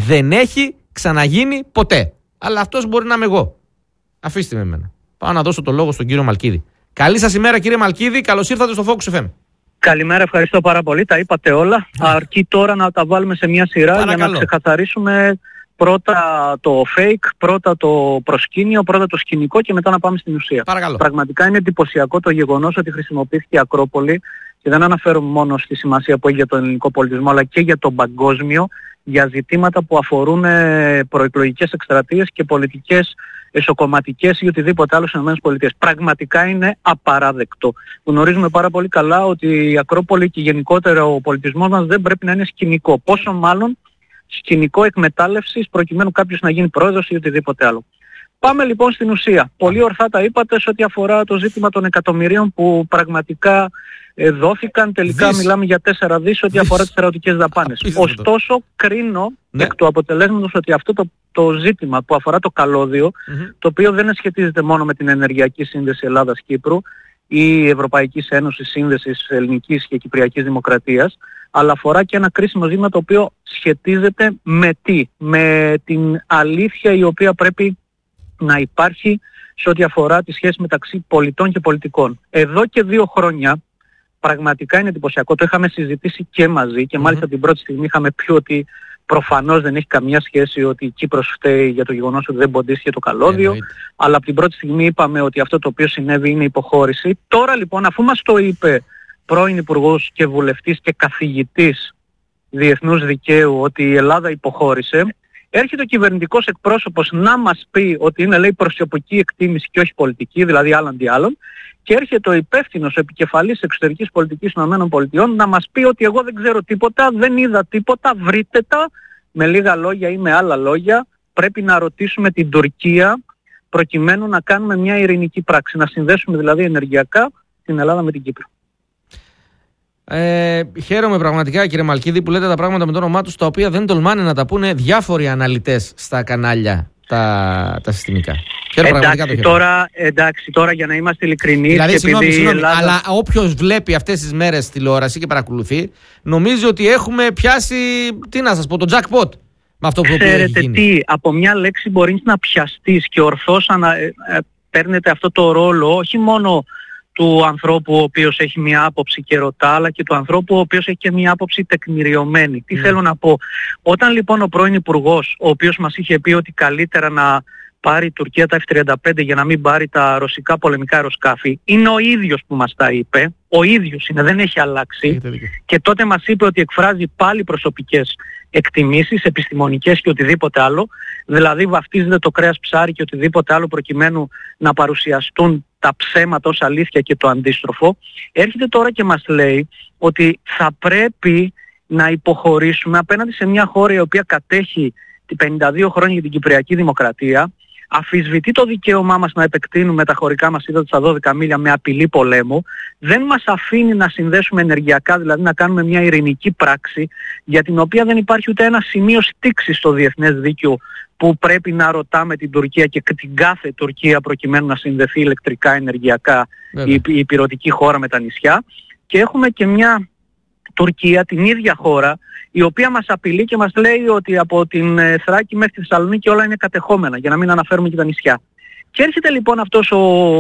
Δεν έχει ξαναγίνει ποτέ. Αλλά αυτός μπορεί να είμαι εγώ. Αφήστε με εμένα. Πάω να δώσω το λόγο στον κύριο Μαλκίδη. Καλή σας ημέρα, κύριε Μαλκίδη. Καλώς ήρθατε στο Focus FM. Καλημέρα, ευχαριστώ πάρα πολύ. Τα είπατε όλα. Αρκεί τώρα να τα βάλουμε σε μια σειρά. Παρακαλώ. Για να ξεκαθαρίσουμε πρώτα το fake, πρώτα το προσκήνιο, πρώτα το σκηνικό και μετά να πάμε στην ουσία. Παρακαλώ. Πραγματικά είναι εντυπωσιακό το γεγονός ότι χρησιμοποιήθηκε η Ακρόπολη, και δεν αναφέρομαι μόνο στη σημασία που έχει για τον ελληνικό πολιτισμό, αλλά και για τον παγκόσμιο, για ζητήματα που αφορούν προεκλογικές εκστρατείες και πολιτικές εσωκομματικές ή οτιδήποτε άλλο στις ΗΠΑ. Πραγματικά είναι απαράδεκτο. Γνωρίζουμε πάρα πολύ καλά ότι η Ακρόπολη και γενικότερα ο πολιτισμός μας δεν πρέπει να είναι σκηνικό. Πόσο μάλλον σκηνικό εκμετάλλευσης προκειμένου κάποιος να γίνει πρόεδρος ή οτιδήποτε άλλο. Πάμε λοιπόν στην ουσία. Πολύ ορθά τα είπατε σε ό,τι αφορά το ζήτημα των εκατομμυρίων που πραγματικά δόθηκαν. Τελικά μιλάμε για 4 δις ό,τι αφορά τις στρατιωτικές δαπάνες. Ωστόσο, κρίνω εκ του αποτελέσματος ότι αυτό το ζήτημα που αφορά το καλώδιο, το οποίο δεν σχετίζεται μόνο με την ενεργειακή σύνδεση Ελλάδας-Κύπρου ή Ευρωπαϊκής Ένωσης Σύνδεσης Ελληνικής και Κυπριακής Δημοκρατίας, αλλά αφορά και ένα κρίσιμο ζήτημα το οποίο σχετίζεται με με την αλήθεια η οποία πρέπει να υπάρχει σε ό,τι αφορά τη σχέση μεταξύ πολιτών και πολιτικών. Εδώ και 2 χρόνια πραγματικά είναι εντυπωσιακό. Το είχαμε συζητήσει και μαζί και μάλιστα την πρώτη στιγμή είχαμε πει ότι προφανώς δεν έχει καμία σχέση ότι η Κύπρος φταίει για το γεγονός ότι δεν ποντίστηκε το καλώδιο, αλλά από την πρώτη στιγμή είπαμε ότι αυτό το οποίο συνέβη είναι υποχώρηση. Τώρα λοιπόν, αφού μας το είπε πρώην Υπουργός και Βουλευτής και καθηγητής Διεθνούς Δικαίου ότι η Ελλάδα υποχώρησε, έρχεται ο κυβερνητικός εκπρόσωπος να μας πει ότι είναι, λέει, προσωπική εκτίμηση και όχι πολιτική, δηλαδή άλλον τι άλλον, και έρχεται ο υπεύθυνος επικεφαλής εξωτερικής πολιτικής των ΗΠΑ να μας πει ότι εγώ δεν ξέρω τίποτα, δεν είδα τίποτα, βρείτε τα. Με λίγα λόγια ή με άλλα λόγια, πρέπει να ρωτήσουμε την Τουρκία προκειμένου να κάνουμε μια ειρηνική πράξη, να συνδέσουμε δηλαδή ενεργειακά την Ελλάδα με την Κύπρο. Χαίρομαι πραγματικά, κύριε Μαλκίδη, που λέτε τα πράγματα με το όνομά τους, τα οποία δεν τολμάνε να τα πούνε διάφοροι αναλυτές στα κανάλια τα συστημικά. Εντάξει, τώρα για να είμαστε ειλικρινείς. Δηλαδή, συγγνώμη, Ελλάδα... αλλά όποιος βλέπει αυτές τις μέρες τηλεόραση και παρακολουθεί, νομίζει ότι έχουμε πιάσει, τι να σας πω, το jackpot. Με αυτό που ξέρετε τι, από μια λέξη μπορείς να πιαστείς και ορθώς παίρνετε αυτό το ρόλο, όχι μόνο του ανθρώπου ο οποίος έχει μια άποψη και ρωτά, αλλά και του ανθρώπου ο οποίος έχει και μια άποψη τεκμηριωμένη. Τι θέλω να πω. Όταν λοιπόν ο πρώην Υπουργός, ο οποίος μας είχε πει ότι καλύτερα να πάρει η Τουρκία τα F-35 για να μην πάρει τα ρωσικά πολεμικά αεροσκάφη, είναι ο ίδιος που μας τα είπε, ο ίδιος είναι, δεν έχει αλλάξει, και τότε μας είπε ότι εκφράζει πάλι προσωπικές εκτιμήσεις, επιστημονικές και οτιδήποτε άλλο, δηλαδή βαφτίζεται το κρέας ψάρι και οτιδήποτε άλλο προκειμένου να παρουσιαστούν τα ψέματα ως αλήθεια και το αντίστροφο. Έρχεται τώρα και μας λέει ότι θα πρέπει να υποχωρήσουμε απέναντι σε μια χώρα η οποία κατέχει 52 χρόνια για την Κυπριακή Δημοκρατία, αφισβητεί το δικαίωμά μας να επεκτείνουμε τα χωρικά μας ύδατα στα 12 μίλια με απειλή πολέμου, δεν μας αφήνει να συνδέσουμε ενεργειακά, δηλαδή να κάνουμε μια ειρηνική πράξη για την οποία δεν υπάρχει ούτε ένα σημείο στίξης στο διεθνές δίκαιο που πρέπει να ρωτάμε την Τουρκία και την κάθε Τουρκία προκειμένου να συνδεθεί ηλεκτρικά, ενεργειακά η ηπειρωτική χώρα με τα νησιά. Και έχουμε και μια Τουρκία, την ίδια χώρα, η οποία μας απειλεί και μας λέει ότι από την Θράκη μέχρι τη Θεσσαλονίκη όλα είναι κατεχόμενα, για να μην αναφέρουμε και τα νησιά. Και έρχεται λοιπόν αυτός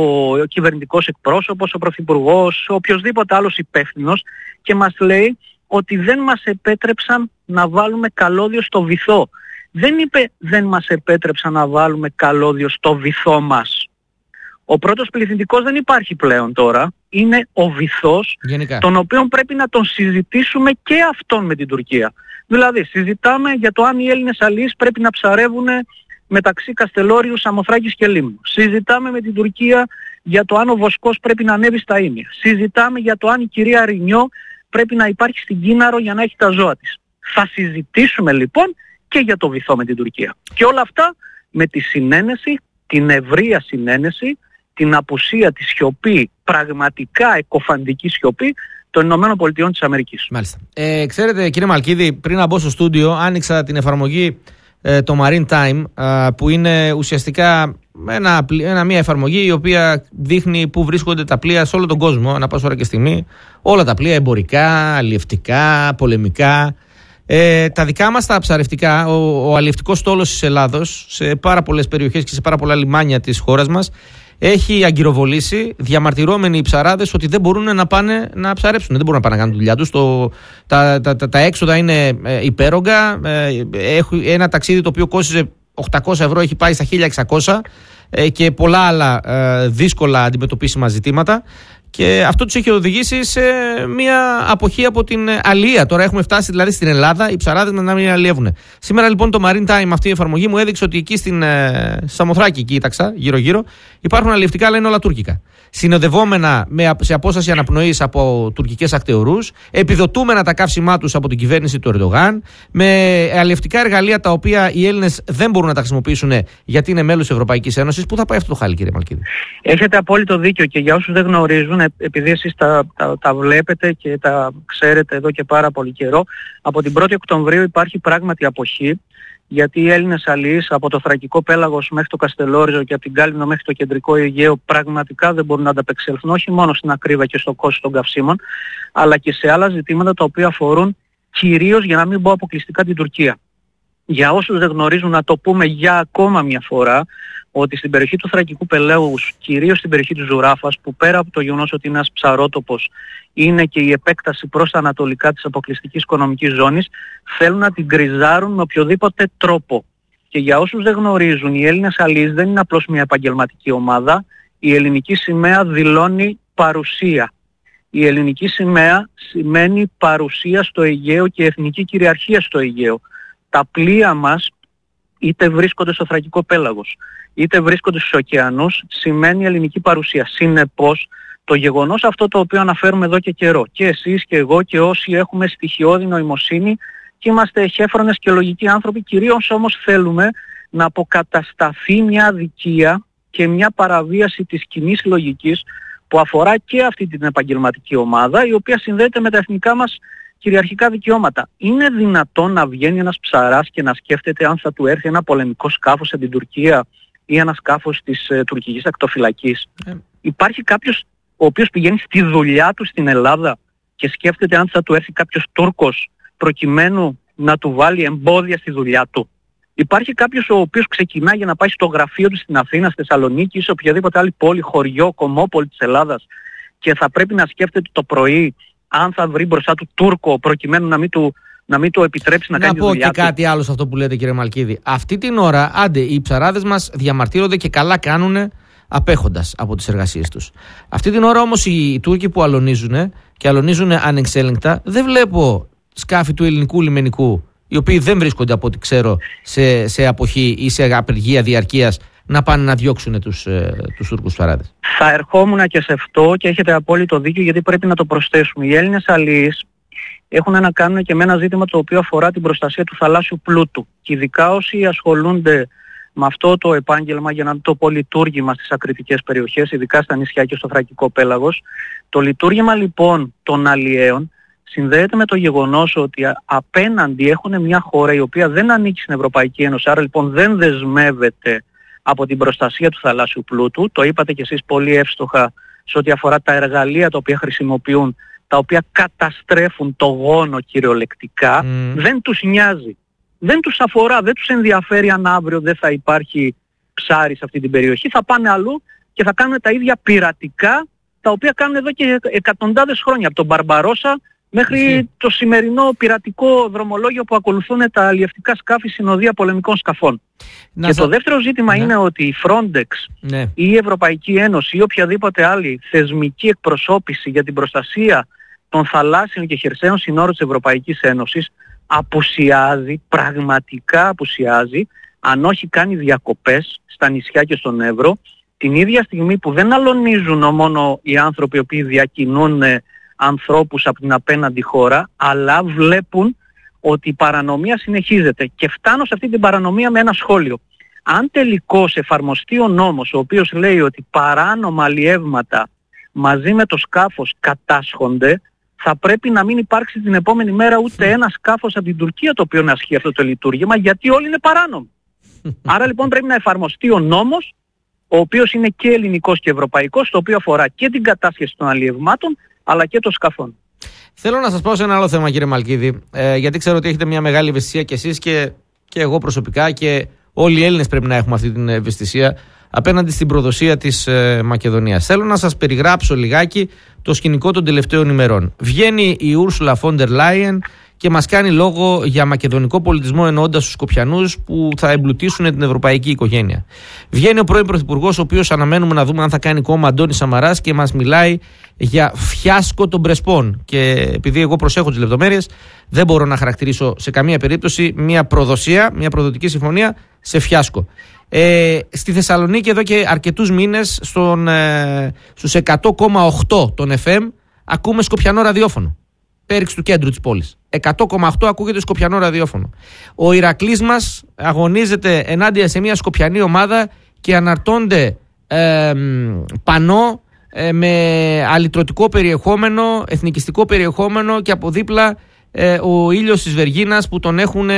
ο κυβερνητικός εκπρόσωπος, ο πρωθυπουργός, ο οποιοσδήποτε άλλος υπεύθυνος και μας λέει ότι δεν μας επέτρεψαν να βάλουμε καλώδιο στο βυθό. Δεν είπε δεν μας επέτρεψαν να βάλουμε καλώδιο στο βυθό μας. Ο πρώτος πληθυντικός δεν υπάρχει πλέον τώρα. Είναι ο βυθός, τον οποίο πρέπει να τον συζητήσουμε και αυτόν με την Τουρκία. Δηλαδή, συζητάμε για το αν οι Έλληνες αλείς πρέπει να ψαρεύουν μεταξύ Καστελόριου, Σαμοθράκης και Λίμνου. Συζητάμε με την Τουρκία για το αν ο Βοσκός πρέπει να ανέβει στα Ήμια. Συζητάμε για το αν η κυρία Ρινιό πρέπει να υπάρχει στην Κίναρο για να έχει τα ζώα της. Θα συζητήσουμε λοιπόν και για το βυθό με την Τουρκία. Και όλα αυτά με τη συνένεση, την ευρεία συνένεση, την απουσία της σιωπή, πραγματικά εκοφαντική σιωπή των Ηνωμένων Πολιτειών της Αμερικής. Μάλιστα. Ξέρετε, κύριε Μαλκίδη, πριν να μπω στο στούντιο, άνοιξα την εφαρμογή το Marine Time, που είναι ουσιαστικά μια εφαρμογή η οποία δείχνει πού βρίσκονται τα πλοία σε όλο τον κόσμο, ανά πάσα ώρα και στιγμή. Όλα τα πλοία, εμπορικά, αλλιευτικά, πολεμικά. Τα δικά μας τα ψαρευτικά, ο αλλιευτικός στόλος της Ελλάδος, σε πάρα πολλές περιοχές και σε πάρα πολλά λιμάνια της χώρας μας, έχει αγκυροβολήσει διαμαρτυρώμενοι οι ψαράδες ότι δεν μπορούν να πάνε να ψαρέψουν. Δεν μπορούν να πάνε να κάνουν τη δουλειά τους. Τα έξοδα είναι υπέρογκα. Ένα ταξίδι το οποίο κόστιζε 800 ευρώ έχει πάει στα 1.600 και πολλά άλλα δύσκολα αντιμετωπίσιμα ζητήματα. Και αυτό τους έχει οδηγήσει σε μια αποχή από την αλία. Τώρα έχουμε φτάσει δηλαδή στην Ελλάδα οι ψαράδες να μην αλλιεύουν. Σήμερα λοιπόν το Marine Time, αυτή η εφαρμογή μου έδειξε ότι εκεί στην Σαμοθράκη, κοίταξα γύρω-γύρω, υπάρχουν αλλιευτικά, αλλά είναι όλα τουρκικά. Συνοδευόμενα σε απόσταση αναπνοής από τουρκικές ακτεωρούς, επιδοτούμενα τα καύσιμά τους από την κυβέρνηση του Ερντογάν, με αλλιευτικά εργαλεία τα οποία οι Έλληνες δεν μπορούν να τα χρησιμοποιήσουν γιατί είναι μέλος της Ευρωπαϊκής Ένωσης. Πού θα πάει αυτό το χάλι, κύριε Μαλκίδη? Έχετε απόλυτο δίκιο, και για όσους δεν γνωρίζουν, επειδή εσείς τα βλέπετε και τα ξέρετε εδώ και πάρα πολύ καιρό, από την 1η Οκτωβρίου υπάρχει πράγματι αποχή, γιατί οι Έλληνες αλληλείς από το Θρακικό Πέλαγος μέχρι το Καστελόριζο και από την Κάλυμνο μέχρι το Κεντρικό Αιγαίο πραγματικά δεν μπορούν να ανταπεξέλθουν, όχι μόνο στην ακρίβεια και στο κόστος των καυσίμων, αλλά και σε άλλα ζητήματα τα οποία αφορούν κυρίως, για να μην πω αποκλειστικά, την Τουρκία. Για όσους δεν γνωρίζουν, να το πούμε για ακόμα μια φορά, ότι στην περιοχή του Θρακικού Πελάγους, κυρίως στην περιοχή της Ζουράφας, που πέρα από το γεγονός ότι είναι ένας ψαρότοπος, είναι και η επέκταση προς τα ανατολικά της αποκλειστικής οικονομικής ζώνης, θέλουν να την γκριζάρουν με οποιοδήποτε τρόπο. Και για όσους δεν γνωρίζουν, οι Έλληνες αλληλείς δεν είναι απλώς μια επαγγελματική ομάδα. Η ελληνική σημαία δηλώνει παρουσία. Η ελληνική σημαία σημαίνει παρουσία στο Αιγαίο και εθνική κυριαρχία στο Αιγαίο. Τα πλοία μας, είτε βρίσκονται στο Θρακικό Πέλαγος, είτε βρίσκονται στους ωκεανούς, σημαίνει ελληνική παρουσία. Συνεπώς, το γεγονός αυτό το οποίο αναφέρουμε εδώ και καιρό, και εσείς και εγώ και όσοι έχουμε στοιχειώδη νοημοσύνη και είμαστε εχέφρονες και λογικοί άνθρωποι, κυρίως όμως θέλουμε να αποκατασταθεί μια αδικία και μια παραβίαση της κοινής λογικής που αφορά και αυτή την επαγγελματική ομάδα, η οποία συνδέεται με τα εθνικά μας κυριαρχικά δικαιώματα. Είναι δυνατόν να βγαίνει ένας ψαράς και να σκέφτεται αν θα του έρθει ένα πολεμικό σκάφος από την Τουρκία ή ένα σκάφος της τουρκικής ακτοφυλακής? Υπάρχει κάποιος ο οποίος πηγαίνει στη δουλειά του στην Ελλάδα και σκέφτεται αν θα του έρθει κάποιος Τούρκος προκειμένου να του βάλει εμπόδια στη δουλειά του? Υπάρχει κάποιος ο οποίος ξεκινά για να πάει στο γραφείο του στην Αθήνα, στη Θεσσαλονίκη ή σε οποιαδήποτε άλλη πόλη, χωριό, κομμόπολη της Ελλάδας, και θα πρέπει να σκέφτεται το πρωί αν θα βρει μπροστά του Τούρκο προκειμένου να μην του επιτρέψει να κάνει τη δουλειά του? Να πω και κάτι άλλο σε αυτό που λέτε, κύριε Μαλκίδη. Αυτή την ώρα, άντε, οι ψαράδες μας διαμαρτύρονται και καλά κάνουν απέχοντας από τις εργασίες τους. Αυτή την ώρα όμως οι Τούρκοι που αλωνίζουν και αλωνίζουν ανεξέλεγκτα, δεν βλέπω σκάφη του ελληνικού λιμενικού, οι οποίοι δεν βρίσκονται από ό,τι ξέρω σε αποχή ή σε απεργία διαρκείας, να πάνε να διώξουν τους Τούρκους ψαράδες. Θα ερχόμουν και σε αυτό και έχετε απόλυτο δίκιο, γιατί πρέπει να το προσθέσουμε. Οι Έλληνες αλληλείς έχουν να κάνουν και με ένα ζήτημα το οποίο αφορά την προστασία του θαλάσσιου πλούτου. Και ειδικά όσοι ασχολούνται με αυτό το επάγγελμα, για να το πω λειτουργήμα στις ακριτικές περιοχές, ειδικά στα νησιά και στο Θρακικό Πέλαγος, το λειτουργήμα λοιπόν των αλλιέων συνδέεται με το γεγονός ότι απέναντι έχουν μια χώρα η οποία δεν ανήκει στην Ευρωπαϊκή Ένωση, άρα λοιπόν δεν δεσμεύεται από την προστασία του θαλάσσιου πλούτου. Το είπατε κι εσείς πολύ εύστοχα σε ό,τι αφορά τα εργαλεία τα οποία χρησιμοποιούν, τα οποία καταστρέφουν το γόνο κυριολεκτικά. Δεν τους νοιάζει. Δεν τους αφορά, δεν τους ενδιαφέρει αν αύριο δεν θα υπάρχει ψάρι σε αυτή την περιοχή. Θα πάνε αλλού και θα κάνουν τα ίδια πειρατικά, τα οποία κάνουν εδώ και εκατοντάδες χρόνια, από τον Μπαρμπαρόσα μέχρι το σημερινό πειρατικό δρομολόγιο που ακολουθούν τα αλλιευτικά σκάφη συνοδεία πολεμικών σκαφών. Και το δεύτερο ζήτημα είναι ότι η Frontex ή η Ευρωπαϊκή Ένωση ή οποιαδήποτε άλλη θεσμική εκπροσώπηση για την προστασία των θαλάσσιων και χερσαίων συνόρων της Ευρωπαϊκής Ένωσης απουσιάζει, πραγματικά απουσιάζει, αν όχι κάνει διακοπές στα νησιά και στον Εύρο, την ίδια στιγμή που δεν αλωνίζουν μόνο οι άνθρωποι οι οποίοι διακινούν ανθρώπους από την απέναντι χώρα, αλλά βλέπουν ότι η παρανομία συνεχίζεται. Και φτάνω σε αυτή την παρανομία με ένα σχόλιο. Αν τελικώς εφαρμοστεί ο νόμος, ο οποίος λέει ότι παράνομα αλλιεύματα μαζί με το σκάφος κατάσχονται, θα πρέπει να μην υπάρξει την επόμενη μέρα ούτε ένα σκάφος από την Τουρκία το οποίο να ασχεί αυτό το λειτουργήμα, γιατί όλοι είναι παράνομοι. Άρα λοιπόν πρέπει να εφαρμοστεί ο νόμος, ο οποίος είναι και ελληνικός και ευρωπαϊκός, το οποίο αφορά και την κατάσχεση των αλλιευμάτων αλλά και των σκαφών. Θέλω να σας πω σε ένα άλλο θέμα, κύριε Μαλκίδη, γιατί ξέρω ότι έχετε μια μεγάλη ευαισθησία κι εσείς και εγώ προσωπικά και όλοι οι Έλληνες πρέπει να έχουμε αυτή την ευαισθησία απέναντι στην προδοσία της Μακεδονίας. Θέλω να σας περιγράψω λιγάκι το σκηνικό των τελευταίων ημερών. Βγαίνει η Ursula von der Leyen και μας κάνει λόγο για μακεδονικό πολιτισμό, εννοώντας τους Σκοπιανούς που θα εμπλουτίσουν την ευρωπαϊκή οικογένεια. Βγαίνει ο πρώην Πρωθυπουργός, ο οποίος αναμένουμε να δούμε αν θα κάνει κόμμα, Αντώνης Σαμαράς, και μας μιλάει για φιάσκο των Πρεσπών. Και επειδή εγώ προσέχω τις λεπτομέρειες, δεν μπορώ να χαρακτηρίσω σε καμία περίπτωση μια προδοσία, μια προδοτική συμφωνία σε φιάσκο. Στη Θεσσαλονίκη εδώ και αρκετούς μήνες στους 100,8 των FM ακούμε σκοπιανό ραδιόφωνο. Πέριξ του κέντρου της πόλης. 100,8 ακούγεται σκοπιανό ραδιόφωνο. Ο Ηρακλής μας αγωνίζεται ενάντια σε μια σκοπιανή ομάδα και αναρτώνται πανό με αλυτρωτικό περιεχόμενο, εθνικιστικό περιεχόμενο και από δίπλα ο ήλιος της Βεργίνας που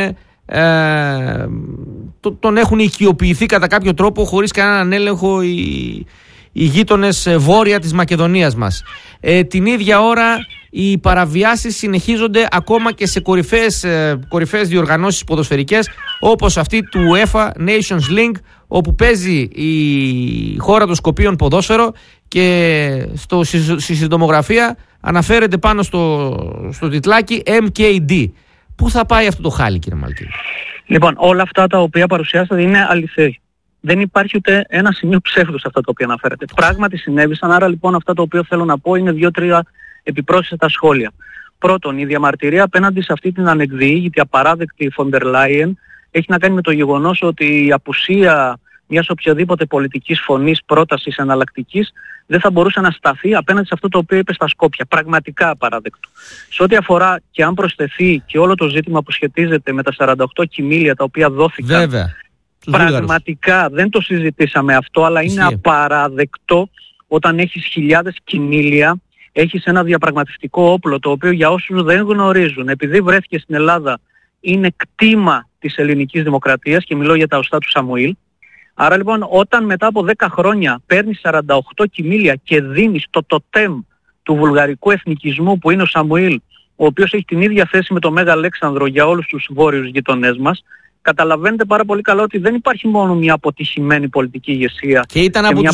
τον έχουν οικειοποιηθεί κατά κάποιο τρόπο χωρίς κανέναν έλεγχο οι γείτονες βόρεια της Μακεδονίας μας. Την ίδια ώρα οι παραβιάσεις συνεχίζονται ακόμα και σε κορυφαίες διοργανώσεις ποδοσφαιρικές όπως αυτή του UEFA Nations League, όπου παίζει η χώρα των Σκοπίων ποδόσφαιρο και στη συντομογραφία αναφέρεται πάνω στο τιτλάκι MKD. Πού θα πάει αυτό το χάλι, κύριε Μαλκίδη? Λοιπόν, όλα αυτά τα οποία παρουσιάσατε είναι αληθή. Δεν υπάρχει ούτε ένα σημείο ψεύδους σε αυτά τα οποία αναφέρατε. Πράγματι συνέβησαν, άρα λοιπόν αυτά τα οποία θέλω να πω είναι 2-3 επιπρόσθετα σχόλια. Πρώτον, η διαμαρτυρία απέναντι σε αυτή την ανεκδιήγητη, απαράδεκτη von der Leyen έχει να κάνει με το γεγονός ότι η απουσία μιας οποιαδήποτε πολιτικής φωνής, πρότασης, εναλλακτικής δεν θα μπορούσε να σταθεί απέναντι σε αυτό το οποίο είπε στα Σκόπια. Πραγματικά απαράδεκτο. Σε ό,τι αφορά και αν προσθεθεί και όλο το ζήτημα που σχετίζεται με τα 48 κιμήλια τα οποία δόθηκαν. Βέβαια. Πραγματικά δεν το συζητήσαμε αυτό, αλλά είναι απαράδεκτο όταν έχεις χιλιάδες κιμήλια, έχεις ένα διαπραγματευτικό όπλο το οποίο για όσους δεν γνωρίζουν, επειδή βρέθηκε στην Ελλάδα, είναι κτήμα της ελληνικής δημοκρατίας και μιλώ για τα οστά του Σαμουήλ. Άρα λοιπόν όταν μετά από 10 χρόνια παίρνεις 48 κιμήλια και δίνεις το τοτέμ του βουλγαρικού εθνικισμού που είναι ο Σαμουήλ, ο οποίος έχει την ίδια θέση με τον Μέγα Αλέξανδρο για όλους τους βόρειους γειτονές μας, καταλαβαίνετε πάρα πολύ καλά ότι δεν υπάρχει μόνο μια αποτυχημένη πολιτική ηγεσία. Και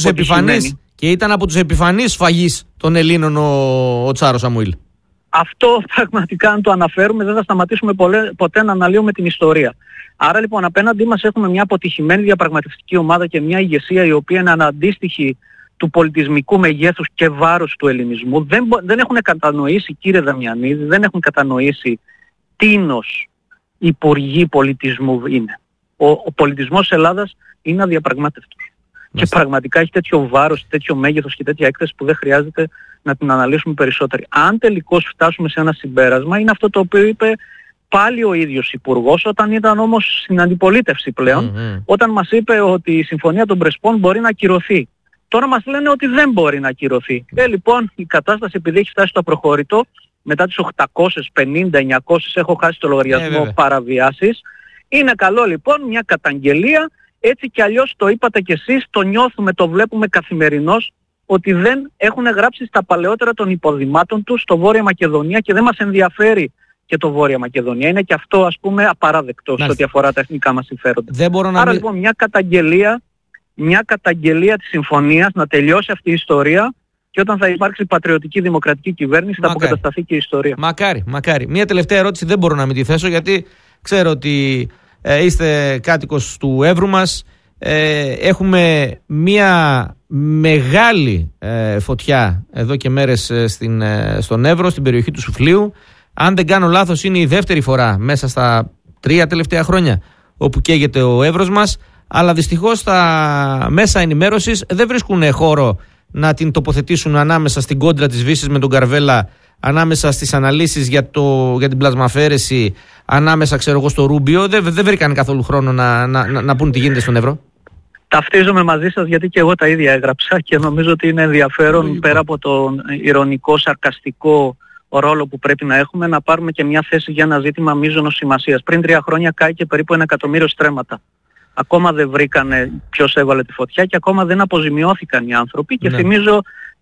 ήταν από τους επιφανείς σφαγής των Ελλήνων ο Τσάρος Σαμουήλ. Αυτό πραγματικά αν το αναφέρουμε δεν θα σταματήσουμε ποτέ να αναλύουμε την ιστορία. Άρα λοιπόν απέναντί μας έχουμε μια αποτυχημένη διαπραγματευτική ομάδα και μια ηγεσία η οποία είναι αναντίστοιχη του πολιτισμικού μεγέθους και βάρους του ελληνισμού. Δεν έχουν κατανοήσει, κύριε Δαμιανίδη, δεν έχουν κατανοήσει τίνος υπουργοί πολιτισμού είναι. Ο πολιτισμός της Ελλάδας είναι αδιαπραγμάτευτος. Και πραγματικά έχει τέτοιο βάρος, τέτοιο μέγεθος και τέτοια έκθεση που δεν χρειάζεται να την αναλύσουμε περισσότερο. Αν τελικώς φτάσουμε σε ένα συμπέρασμα, είναι αυτό το οποίο είπε πάλι ο ίδιος υπουργός, όταν ήταν όμως στην αντιπολίτευση πλέον, όταν μας είπε ότι η Συμφωνία των Πρεσπών μπορεί να ακυρωθεί. Τώρα μας λένε ότι δεν μπορεί να ακυρωθεί. Λοιπόν, η κατάσταση επειδή έχει φτάσει στο απροχώρητο, μετά τις 850-900, έχω χάσει το λογαριασμό, παραβιάσεις, είναι καλό λοιπόν μια καταγγελία. Έτσι κι αλλιώς το είπατε κι εσείς, το νιώθουμε, το βλέπουμε καθημερινώς, ότι δεν έχουν γράψει στα παλαιότερα των υποδημάτων τους στο Βόρεια Μακεδονία και δεν μας ενδιαφέρει και το Βόρεια Μακεδονία. Είναι και αυτό ας πούμε απαράδεκτο σε ό,τι αφορά τα εθνικά μας συμφέροντα. Άρα λοιπόν μια καταγγελία της συμφωνίας, να τελειώσει αυτή η ιστορία και όταν θα υπάρξει πατριωτική δημοκρατική κυβέρνηση θα αποκατασταθεί και η ιστορία. Μακάρι. Μια τελευταία ερώτηση δεν μπορώ να μην τη θέσω γιατί ξέρω ότι είστε κάτοικος του Εύρου μας. Έχουμε μια μεγάλη φωτιά εδώ και μέρες στον Εύρο, στην περιοχή του Σουφλίου. Αν δεν κάνω λάθος είναι η δεύτερη φορά μέσα στα 3 τελευταία χρόνια όπου καίγεται ο Εύρος μας, αλλά δυστυχώς τα μέσα ενημέρωσης δεν βρίσκουν χώρο να την τοποθετήσουν ανάμεσα στην κόντρα της Βύσσης με τον Καρβέλα, ανάμεσα στις αναλύσεις για την πλασμαφέρεση, ανάμεσα στο Ρούμπιο. Δεν βρήκαν καθόλου χρόνο να πούν τι γίνεται στον Εύρο. Ταυτίζομαι μαζί σας γιατί και εγώ τα ίδια έγραψα και νομίζω ότι είναι ενδιαφέρον πέρα από τον ηρωνικό, σαρκαστικό ρόλο που πρέπει να έχουμε, να πάρουμε και μια θέση για ένα ζήτημα μείζωνος σημασίας. Πριν 3 χρόνια κάηκε περίπου 1 εκατομμύριο στρέμματα. Ακόμα δεν βρήκανε ποιος έβαλε τη φωτιά και ακόμα δεν αποζημιώθηκαν οι άνθρωποι και θυμίζω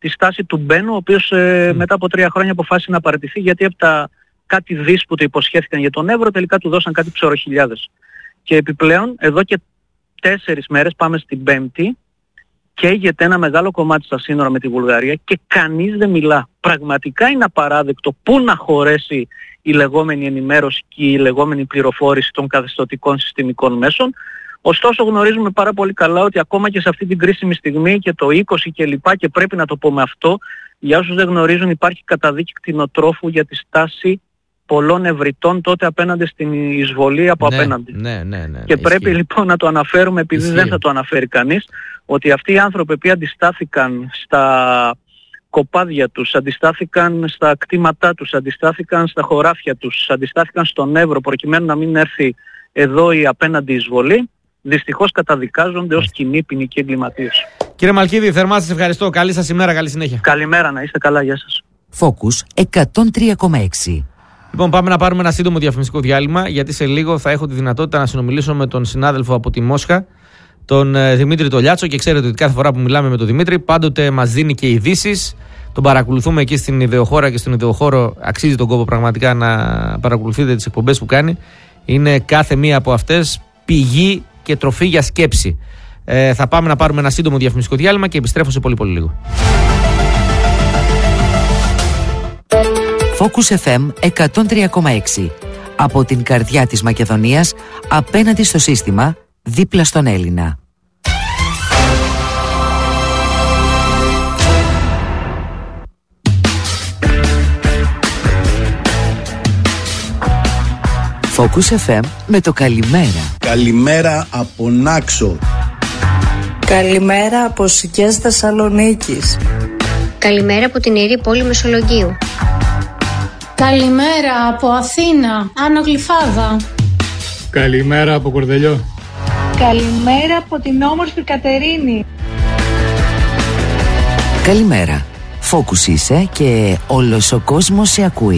τη στάση του Μπένου, ο οποίος μετά από 3 χρόνια αποφάσισε να παραιτηθεί, γιατί από τα κάτι δις που του υποσχέθηκαν για τον Εύρο τελικά του δώσαν κάτι ψωροχιλιάδες. Και επιπλέον εδώ και 4 μέρες, πάμε στην Πέμπτη, καίγεται ένα μεγάλο κομμάτι στα σύνορα με τη Βουλγαρία και κανείς δεν μιλά. Πραγματικά είναι απαράδεκτο πού να χωρέσει η λεγόμενη ενημέρωση και η λεγόμενη πληροφόρηση των καθεστωτικών συστημικών μέσων. Ωστόσο γνωρίζουμε πάρα πολύ καλά ότι ακόμα και σε αυτή την κρίσιμη στιγμή και το 20 και λοιπά, και πρέπει να το πούμε αυτό, για όσους δεν γνωρίζουν, υπάρχει καταδίκη κτηνοτρόφου για τη στάση πολλών ευρυτών τότε απέναντι στην εισβολή από απέναντι. Ναι, και πρέπει λοιπόν να το αναφέρουμε, επειδή δεν θα το αναφέρει κανείς, ότι αυτοί οι άνθρωποι που αντιστάθηκαν στα κοπάδια τους, αντιστάθηκαν στα κτήματά τους, αντιστάθηκαν στα χωράφια τους, αντιστάθηκαν στον Εύρο προκειμένου να μην έρθει εδώ η απέναντι εισβολή, δυστυχώς καταδικάζονται ως κοινοί ποινικοί εγκληματίες. Κύριε Μαλκίδη, θερμά σας ευχαριστώ. Καλή σας ημέρα, καλή συνέχεια. Καλημέρα, να είστε καλά, γεια σας. Focus 103,6. Λοιπόν, πάμε να πάρουμε ένα σύντομο διαφημιστικό διάλειμμα, γιατί σε λίγο θα έχω τη δυνατότητα να συνομιλήσω με τον συνάδελφο από τη Μόσχα, τον Δημήτρη Τολιάτσο, και ξέρετε ότι κάθε φορά που μιλάμε με τον Δημήτρη πάντοτε μας δίνει και ειδήσεις. Τον παρακολουθούμε εκεί στην ιδεοχώρα, και στον ιδεοχώρο αξίζει τον κόπο πραγματικά να παρακολουθείτε τις εκπομπές που κάνει. Είναι κάθε μία από αυτές πηγή και τροφή για σκέψη. Θα πάμε να πάρουμε ένα σύντομο διαφημιστικό διάλειμμα και επιστρέφω σε πολύ λίγο. Focus FM 103,6. Από την καρδιά της Μακεδονίας, απέναντι στο σύστημα, δίπλα στον Έλληνα. Focus FM με το καλημέρα. Καλημέρα από Νάξο. Καλημέρα από Σικές Θεσσαλονίκης. Καλημέρα από την ιερή πόλη Μεσολογγίου. Καλημέρα από Αθήνα, Άνω Γλυφάδα. Καλημέρα από Κορδελιό. Καλημέρα από την όμορφη Κατερίνη. Καλημέρα. Focus είσαι και όλος ο κόσμος σε ακούει.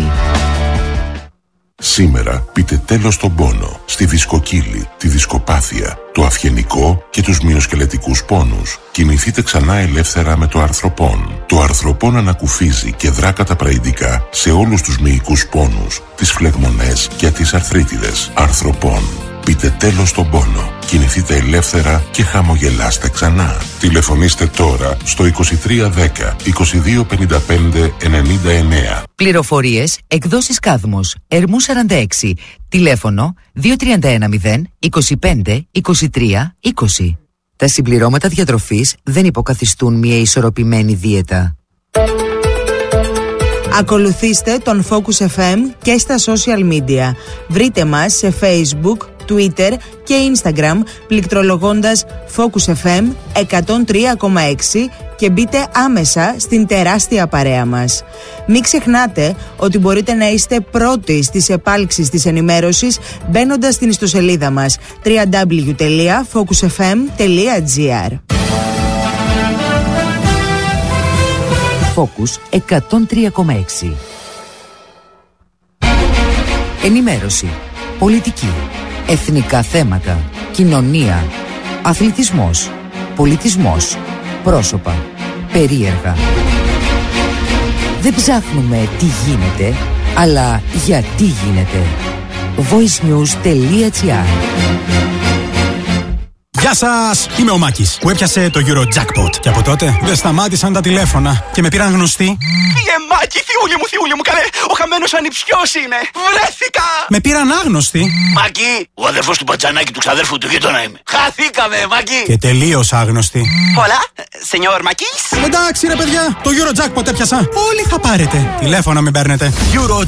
Σήμερα πείτε τέλος στον πόνο, στη δισκοκύλη, τη δισκοπάθεια, το αυγενικό και τους μυοσκελετικούς πόνους. Κινηθείτε ξανά ελεύθερα με το αρθροπόν. Το αρθροπόν ανακουφίζει και δρά καταπραϊντικά σε όλους τους μυϊκούς πόνους, τις φλεγμονές και τις αρθρίτιδες. Αρθροπόν. Πείτε τέλος στον πόνο. Κινηθείτε ελεύθερα και χαμογελάστε ξανά. Τηλεφωνήστε τώρα στο 2310 2255 99. Πληροφορίες, εκδόσεις Κάδμος, Ερμού 46, τηλέφωνο 2310 25 23 20. Τα συμπληρώματα διατροφής δεν υποκαθιστούν μια ισορροπημένη δίαιτα. Ακολουθήστε τον Focus FM και στα social media. Βρείτε μας σε Facebook, Twitter και Instagram πληκτρολογώντας Focus FM 103,6 και μπείτε άμεσα στην τεράστια παρέα μας. Μην ξεχνάτε ότι μπορείτε να είστε πρώτοι στις επάλξεις της ενημέρωσης μπαίνοντας στην ιστοσελίδα μας www.focusfm.gr. Focus 103,6. Ενημέρωση, πολιτική, εθνικά θέματα, κοινωνία, αθλητισμός, πολιτισμός, πρόσωπα, περίεργα. Δεν ψάχνουμε τι γίνεται, αλλά γιατί γίνεται. voicenews.gr. Γεια σας! Είμαι ο Μάκης που έπιασε το Eurojackpot. Και από τότε δεν σταμάτησαν τα τηλέφωνα και με πήραν γνωστοί. Φύγε Μάκη, θειούλη μου, καλέ! Ο χαμένος ανιψιός είναι! Βρέθηκα! Με πήραν άγνωστοι. Μάκη, ο αδερφός του Πατζανάκη του ξαδέρφου του γείτονα είμαι. Χαθήκαμε, Μάκη! Και τελείως άγνωστοι. Πολλά, σενιόρ Μάκης! Εντάξει ρε παιδιά, το Eurojackpot έπιασα. Όλοι θα πάρετε. Τηλέφωνα μην παίρνετε.